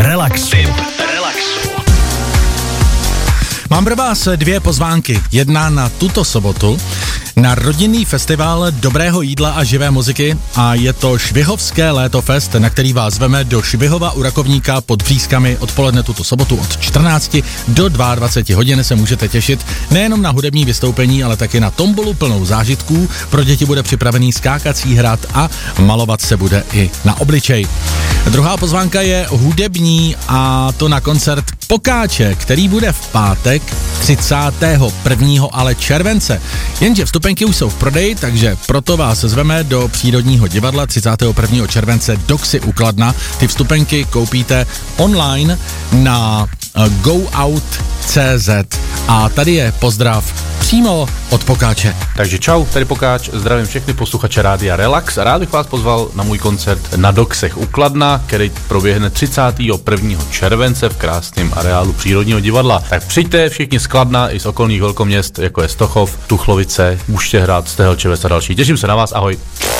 relaxu. Mám pro vás 2 pozvánky. Jedna na tuto sobotu, na rodinný festival dobrého jídla a živé muziky a je to Švihovské létofest, na který vás zveme do Švihova u Rakovníka pod Vřískami odpoledne tuto sobotu od 14 do 22 hodin se můžete těšit nejenom na hudební vystoupení, ale taky na tombolu plnou zážitků. Pro děti bude připravený skákací hrad a malovat se bude i na obličej. Druhá pozvánka je hudební a to na koncert Pokáče, který bude v pátek 31. ale července. Jenže vstupenky už jsou v prodeji, takže proto vás zveme do Přírodního divadla 31. července do Ksy u Kladna. Ty vstupenky koupíte online na goout.cz a tady je pozdrav přímo od Pokáče. Takže čau, tady Pokáč, zdravím všechny posluchače Rádia Relax a rád bych vás pozval na můj koncert na Doksech u Kladna, který proběhne 31. července v krásném areálu Přírodního divadla. Tak přijďte všichni z Kladna i z okolních velkoměst, jako je Stochov, Tuchlovice, Úštěhrad, Stehelčevec a další. Těším se na vás, ahoj.